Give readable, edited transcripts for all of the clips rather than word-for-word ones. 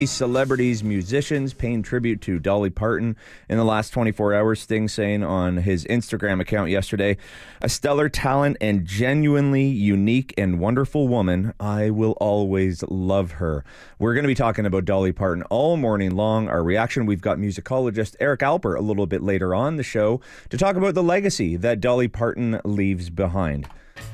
Celebrities, musicians paying tribute to Dolly Parton in the last 24 hours. Sting saying on his Instagram account yesterday, "A stellar talent and genuinely unique and wonderful woman. I will always love her." We're going to be talking about Dolly Parton all morning long. Our reaction, we've got musicologist Eric Alper a little bit later on the show to talk about the legacy that Dolly Parton leaves behind.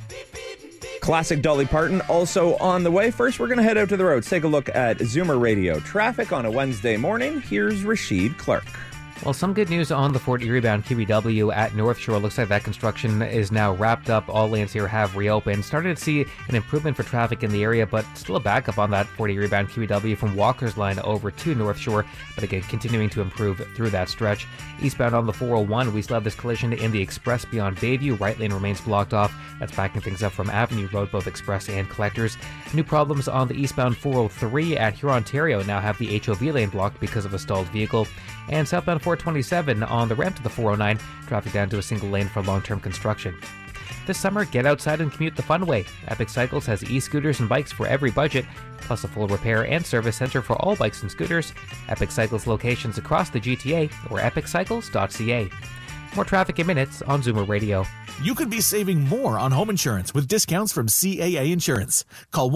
Classic Dolly Parton also on the way. First, we're going to head out to the roads. Take a look at Zoomer Radio traffic on a Wednesday morning. Here's Rashid Clark. Well, some good news on the 40 rebound QEW at North Shore. Looks like that construction is now wrapped up. All lanes here have reopened. Started to see an improvement for traffic in the area, but still a backup on that 40 rebound QEW from Walker's Line over to North Shore. But again, continuing to improve through that stretch. Eastbound on the 401, we still have this collision in the Express beyond Bayview. Right lane remains blocked off. That's backing things up from Avenue Road, both Express and Collectors. New problems on the eastbound 403 at Huron, Ontario. Now have the HOV lane blocked because of a stalled vehicle. And southbound 427 on the ramp to the 409, traffic down to a single lane for long-term construction. This summer, get outside and commute the fun way. Epic Cycles has e-scooters and bikes for every budget, plus a full repair and service center for all bikes and scooters. Epic Cycles locations across the GTA or epiccycles.ca. More traffic in minutes on Zoomer Radio. You could be saving more on home insurance with discounts from CAA Insurance. Call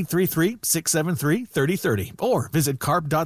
1-833-673-3030 or visit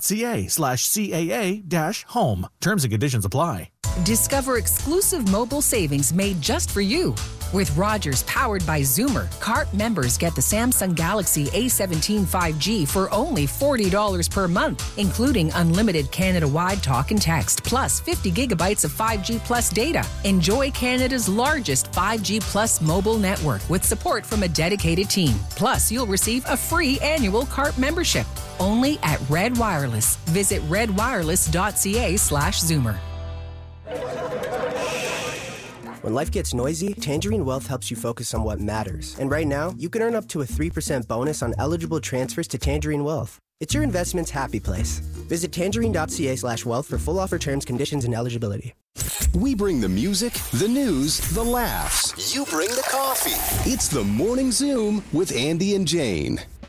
carp.ca/CAA-home. Terms and conditions apply. Discover exclusive mobile savings made just for you. With Rogers powered by Zoomer, CARP members get the Samsung Galaxy A17 5G for only $40 per month, including unlimited Canada-wide talk and text, plus 50 gigabytes of 5G plus data. Enjoy Canada's largest 5G plus mobile network with support from a dedicated team. Plus, you'll receive a free annual CARP membership. Only at Red Wireless. Visit redwireless.ca/Zoomer. When life gets noisy, Tangerine Wealth helps you focus on what matters. And right now, you can earn up to a 3% bonus on eligible transfers to Tangerine Wealth. It's your investment's happy place. Visit tangerine.ca/wealth for full offer terms, conditions, and eligibility. We bring the music, the news, the laughs. You bring the coffee. It's the Morning Zoom with Andy and Jane.